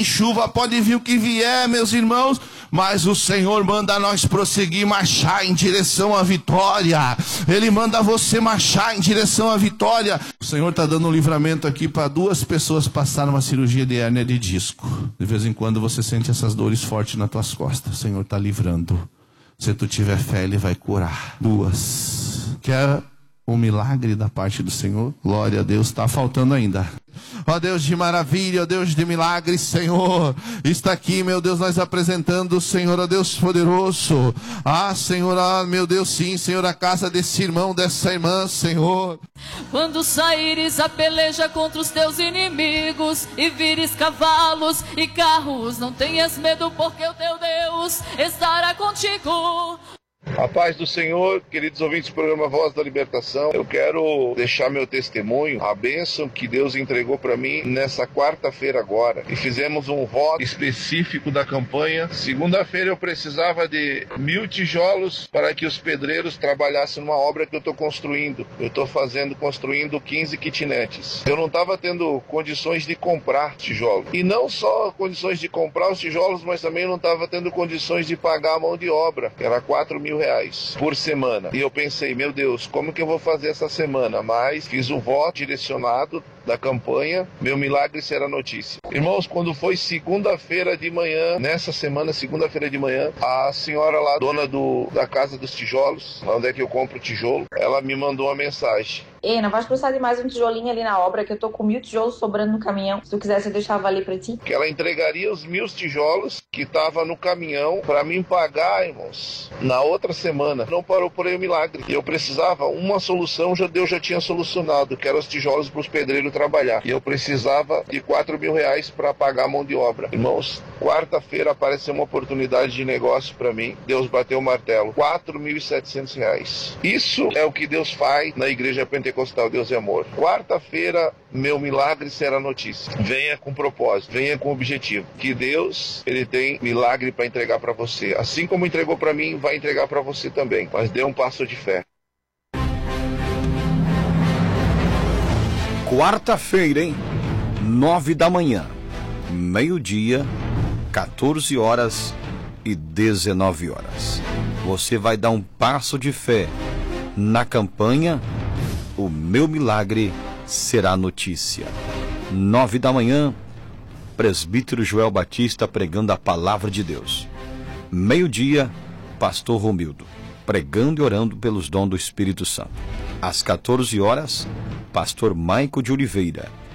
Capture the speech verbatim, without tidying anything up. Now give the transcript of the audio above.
Chuva pode vir o que vier, meus irmãos, mas o Senhor manda nós prosseguir, marchar em direção à vitória. Ele manda você marchar em direção à vitória. O Senhor está dando um livramento aqui para duas pessoas passarem uma cirurgia de hérnia de disco. De vez em quando você sente essas dores fortes nas tuas costas. O Senhor está livrando. Se tu tiver fé, Ele vai curar. Duas. Quer um milagre da parte do Senhor? Glória a Deus, está faltando ainda. Ó Deus de maravilha, ó Deus de milagres, Senhor, está aqui, meu Deus, nós apresentando o Senhor, ó Deus poderoso. Ah, Senhor, ah, meu Deus, sim, Senhor, a casa desse irmão, dessa irmã, Senhor. Quando saíres a peleja contra os teus inimigos e vires cavalos e carros, não tenhas medo, porque o teu Deus estará contigo. A paz do Senhor, queridos ouvintes do programa Voz da Libertação. Eu quero deixar meu testemunho, a bênção que Deus entregou para mim nessa quarta-feira agora. E fizemos um voto específico da campanha. Segunda-feira eu precisava de mil tijolos para que os pedreiros trabalhassem numa obra que eu estou construindo. Eu estou fazendo, construindo quinze kitnets. Eu não estava tendo condições de comprar tijolos. E não só condições de comprar os tijolos, mas também não estava tendo condições de pagar a mão de obra, que era quatro mil reais por semana. E eu pensei, meu Deus, como que eu vou fazer essa semana? Mas fiz o voto direcionado da campanha, meu milagre será notícia. Irmãos, quando foi segunda-feira de manhã, nessa semana, segunda-feira de manhã, a senhora lá, dona do, da Casa dos Tijolos, onde é que eu compro tijolo, ela me mandou uma mensagem. Ei, não vais precisar de mais um tijolinho ali na obra, que eu tô com mil tijolos sobrando no caminhão. Se tu quisesse, eu deixava ali pra ti. Que ela entregaria os mil tijolos que tava no caminhão pra mim pagar, irmãos, na outra semana. Não parou por aí o milagre. E eu precisava, uma solução, já Deus já tinha solucionado, que eram os tijolos pros pedreiros trabalhar. E eu precisava de quatro mil reais pra pagar a mão de obra. Irmãos, quarta-feira apareceu uma oportunidade de negócio pra mim. Deus bateu o martelo. quatro mil e setecentos reais. Isso é o que Deus faz na igreja pentecostal. Deus é amor. Quarta-feira, meu milagre será notícia. Venha com propósito, venha com objetivo. Que Deus, Ele tem milagre para entregar para você. Assim como entregou para mim, vai entregar para você também. Mas dê um passo de fé. Quarta-feira, hein? Nove da manhã, meio-dia, quatorze horas e dezenove horas. Você vai dar um passo de fé na campanha O Meu Milagre Será Notícia. Nove da manhã, presbítero Joel Batista pregando a palavra de Deus. Meio-dia, pastor Romildo pregando e orando pelos dons do Espírito Santo. Às quatorze horas, pastor Maico de Oliveira